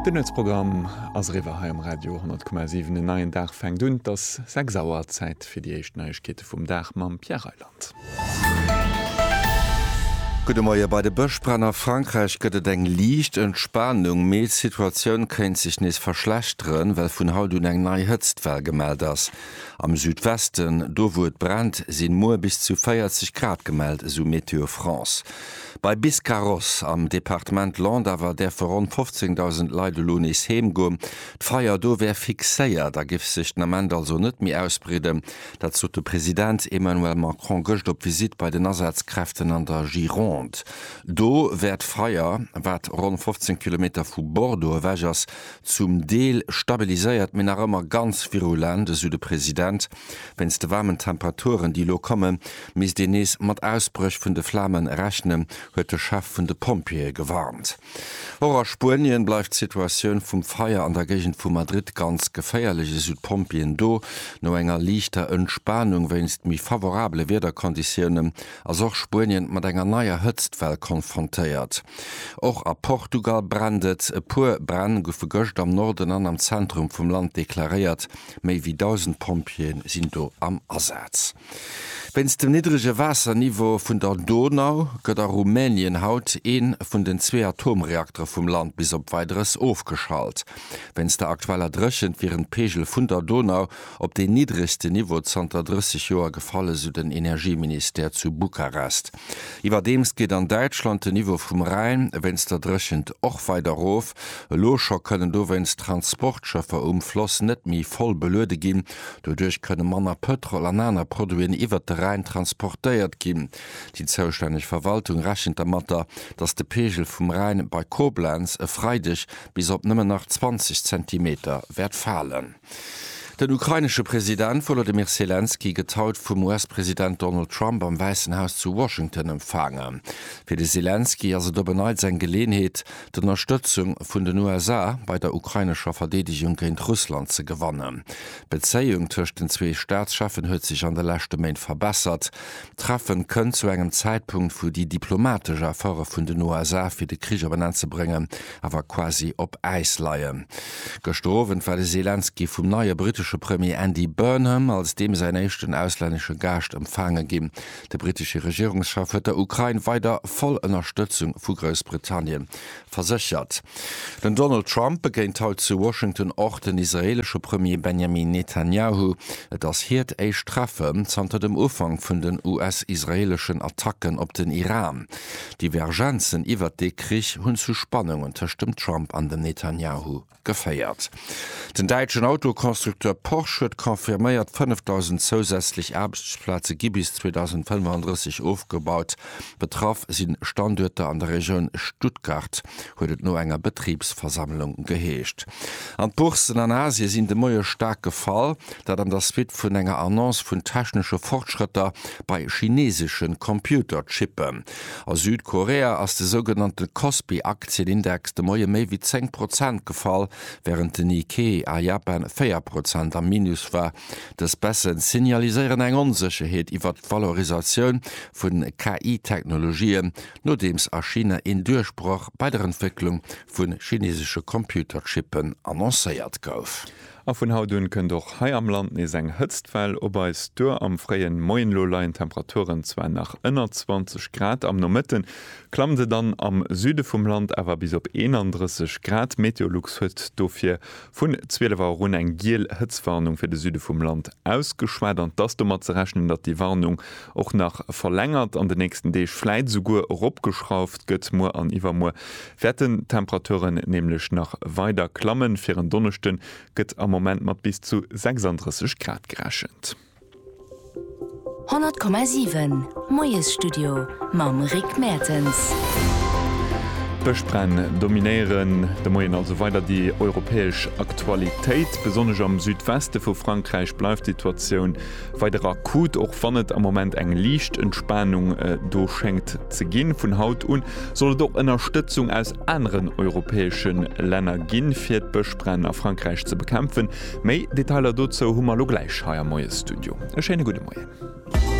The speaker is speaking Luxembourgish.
Den Netzprogramm as River ha am Radio 10,7 den 9. Dach fängt und das 6 Sauer Zeit fir die echt Neuigkete vum Dach mam Pierreiland. Gute Morgen, bei der Böschbrenner Frankreich gëtt eng liicht Entspannung mit Situation kennt sich nicht verschlechteren, weil vun haut un eng nei Hëtztwell gemeldet ass. Am Südwesten, do wo et brennt, sind nur bis zu 40 Grad gemeldet, so Meteo France. Bei Biscarrosse am Departement Land awer der vor rund 15.000 Leute Lohnis hemgum. D'Feier do wär fixéiert, da gif sich Nament also net mi ausbreden. Dazu der Präsident Emmanuel Macron gocht op Visit bei den Ersatzkräften an der Gironde. Do werd Feier, wat rund 15 km vu Bordeaux wägers zum Deel stabiliséiert min immer ganz virulent, so der Präsident. Wenns de warmen Temperaturen, die lo kommen, mis denes mat Ausbrüch vun de Flammen rechnen, huet der Chef vun de Pompier gewarnt. Or a Spurien bleif d'Situatioun vum Feier an der Gegend vu Madrid ganz geféierliche Südpompien do, no enger lichter Entspannung wennst mi favorable Wederkonditionen, as och Spurien mat enger naier Hëtztwell konfrontéiert. Och a Portugal brandet e puer Brand goufe gocht am Norden an am Zentrum vum Land deklariert, méi wie 1000 Pompien sind do am Ersatz. Wenns dem niedrige Wasserniveau vun der Donau gëtt der Rumänien haut een vun den 2 Atomreaktor vum Land bis op weiteres aufgeschalt. Wenns der aktueller Drëchen viren Pegel vun der Donau op de niedrigste Niveau 30 Joer gefalle so den Energieminister zu Bukarest. Iwer dems geht an Deutschland de Niveau vum Rhein, wenns der Drëchend och weiter auf. Locher können do wenns Transportschëffer Floss net mi voll belöde gin, dodurch könne manner Petrol an aner Produien iwwer de Rhein transportéiert gin. Die zoustänneg Verwaltung rechnet der Matter, dass de Pegel vum Rhein bei Koblenz freidig bis op nëmmer nach 20 cm werd fallen. Den ukrainische Präsident Volodymyr Zelensky getaut vum US-Präsident Donald Trump am Weißen Haus zu Washington empfangen. Für de Zelensky also do beneit sein Gelegenheit, die Unterstützung vun den USA bei der ukrainischer Verteidigung gegen Russland zu gewannen. Beziehung zwischen den zwei Staatschefen huet sich an der letzten Monat verbessert. Treffen können zu einem Zeitpunkt, wo die diplomatische Affäre vun den USA für den Krieg anzubringen, aber quasi op Eis leiien. Gestorben war de Zelensky vom neuen britischen Premier Andy Burnham, als dem sein echten ausländische Gast empfangen gin. Der britische Regierungschef hat der Ukraine weiter voll Unterstützung vu Großbritannien versichert. Den Donald Trump begéint haut zu Washington auch den israelische Premier Benjamin Netanyahu, das hiert eich Treffen zanter dem Ufang vun den US-israelischen Attacken op den Iran. Divergenzen iwwer de Krieg hunn zu Spannungen unterstimmt Trump an den Netanyahu gefeiert. Den deutschen Autokonstrukteur Porsche hat konfirmiert 5.000 zusätzlich Arbeitsplätze bis 2035 aufgebaut. Betroffen sind Standorte an der Region Stuttgart, wurde nur enger Betriebsversammlung geheescht. An Börsen an Asien sind de Moie stark gefallen, da dann das Wit von enger Annonce von technische Fortschritte bei chinesischen Computerchippen. Aus Südkorea als der sogenannte Kospi-Aktienindex de Moie mehr wie 10% gefallen, während der Nikkei a Japan 4% am Minus war. Das Bessen signalisieren eng Unsicherheit iwwer die Valorisation von KI-Technologien, nodems a China in Durchbruch bei der Entwicklung von chinesische Computerchippen annoncéiert gouf. Auf von Hautun können doch hei am Land nie eng Hëtztfell, ob es dör am freien Moinlolein Temperaturen zwar nach 21 Grad am Nomitten, klammte dann am Süde vom Land aber bis op 31 Grad Meteorlux huet dofir vun 12 war run eng Giel Hëtzwarnung für de Süde vom Land ausgeschwert, das dummer zu rechnen, dat die Warnung auch nach verlängert an den nächsten Dech fleit sogur opgeschrauft gëtt mo an Iwermo werden Temperaturen nämlich nach weiter klammen fir en Donnerchten gëtt am Moment mat bis zu 36 Grad geraschend. 100,7 Moyes Studio Mam Rick Mertens. Böschbrenn dominieren de Moien also weiter die europäesch Aktualität, besonders am Südweste vu Frankreich bleibt die Situation weiter akut, auch fannet am Moment eng liicht Entspannung durchschenkt ze gin vun Haut un soll doch Unterstützung aus anderen europäischen Länder gin fir Böschbrenn a Frankreich zu bekämpfen. Mei Detailer dazu hummer lo gleich ha Moyes Studio. Eine schöne gute Moie.